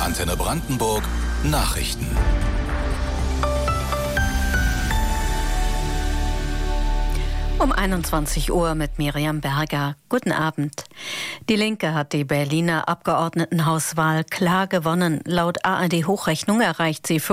Antenne Brandenburg Nachrichten. Um 21 Uhr mit Miriam Berger. Guten Abend. Die Linke hat die Berliner Abgeordnetenhauswahl klar gewonnen. Laut ARD-Hochrechnung erreicht sie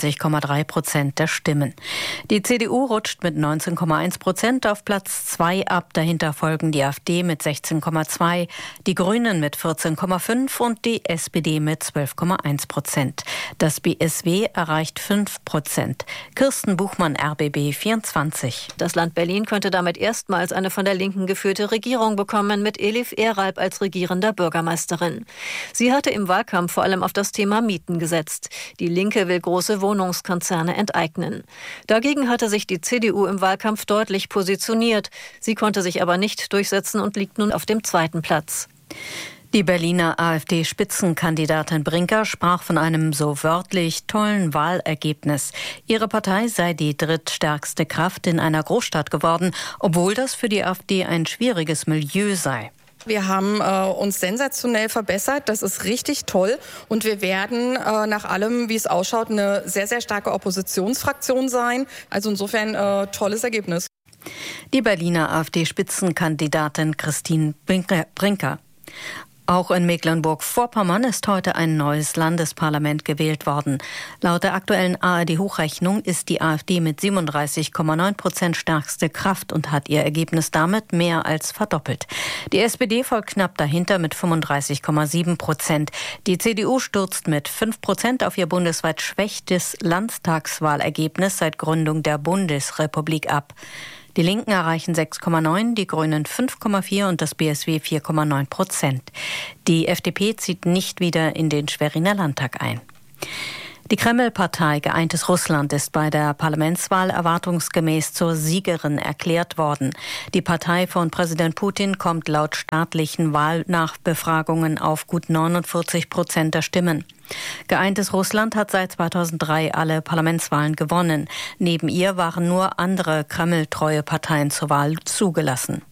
25,3% der Stimmen. Die CDU rutscht mit 19,1% auf Platz 2 ab. Dahinter folgen die AfD mit 16,2%, die Grünen mit 14,5% und die SPD mit 12,1%. Das BSW erreicht 5%. Kirsten Buchmann, RBB 24. Das Land Berlin könnte damit erstmals eine von der Linken geführte Regierung bekommen, mit Elif Eralp als regierender Bürgermeisterin. Sie hatte im Wahlkampf vor allem auf das Thema Mieten gesetzt. Die Linke will große Wohnungskonzerne enteignen. Dagegen hatte sich die CDU im Wahlkampf deutlich positioniert. Sie konnte sich aber nicht durchsetzen und liegt nun auf dem 2. Platz. Die Berliner AfD-Spitzenkandidatin Brinker sprach von einem so wörtlich tollen Wahlergebnis. Ihre Partei sei die drittstärkste Kraft in einer Großstadt geworden, obwohl das für die AfD ein schwieriges Milieu sei. Wir haben uns sensationell verbessert, das ist richtig toll und wir werden nach allem, wie es ausschaut, eine sehr, sehr starke Oppositionsfraktion sein. Also insofern tolles Ergebnis. Die Berliner AfD-Spitzenkandidatin Christine Brinker. Auch in Mecklenburg-Vorpommern ist heute ein neues Landesparlament gewählt worden. Laut der aktuellen ARD-Hochrechnung ist die AfD mit 37,9% stärkste Kraft und hat ihr Ergebnis damit mehr als verdoppelt. Die SPD folgt knapp dahinter mit 35,7%. Die CDU stürzt mit 5% auf ihr bundesweit schwächstes Landtagswahlergebnis seit Gründung der Bundesrepublik ab. Die Linken erreichen 6,9%, die Grünen 5,4% und das BSW 4,9%. Die FDP zieht nicht wieder in den Schweriner Landtag ein. Die Kreml-Partei Geeintes Russland ist bei der Parlamentswahl erwartungsgemäß zur Siegerin erklärt worden. Die Partei von Präsident Putin kommt laut staatlichen Wahlnachbefragungen auf gut 49% der Stimmen. Geeintes Russland hat seit 2003 alle Parlamentswahlen gewonnen. Neben ihr waren nur andere Kreml-treue Parteien zur Wahl zugelassen.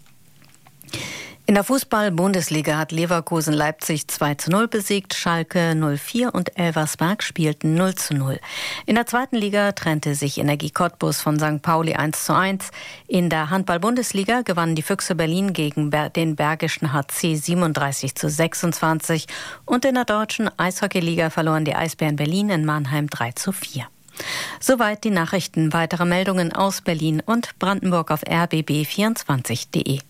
In der Fußball-Bundesliga hat Leverkusen Leipzig 2:0 besiegt, Schalke 0:4 und Elversberg spielten 0:0. In der zweiten Liga trennte sich Energie Cottbus von St. Pauli 1:1. In der Handball-Bundesliga gewannen die Füchse Berlin gegen den Bergischen HC 37:26 und in der deutschen Eishockeyliga verloren die Eisbären Berlin in Mannheim 3:4. Soweit die Nachrichten. Weitere Meldungen aus Berlin und Brandenburg auf rbb24.de.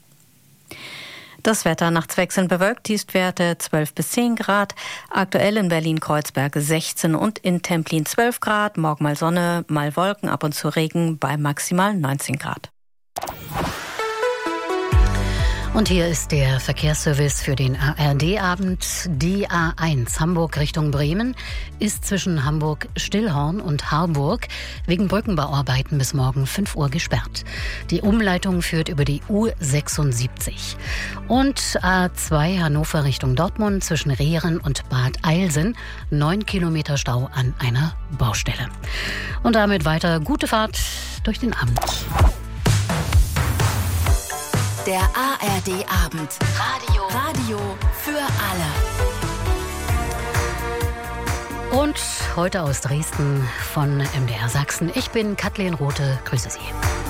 Das Wetter nachts wechselnd bewölkt, Tiefstwerte 12 bis 10 Grad. Aktuell in Berlin-Kreuzberg 16 und in Templin 12 Grad. Morgen mal Sonne, mal Wolken, ab und zu Regen bei maximal 19 Grad. Und hier ist der Verkehrsservice für den ARD-Abend. Die A1 Hamburg Richtung Bremen ist zwischen Hamburg-Stillhorn und Harburg wegen Brückenbauarbeiten bis morgen 5 Uhr gesperrt. Die Umleitung führt über die U76. Und A2 Hannover Richtung Dortmund zwischen Rehren und Bad Eilsen 9 Kilometer Stau an einer Baustelle. Und damit weiter gute Fahrt durch den Abend. Der ARD-Abend. Radio für alle. Und heute aus Dresden von MDR Sachsen. Ich bin Kathleen Rothe. Grüße Sie.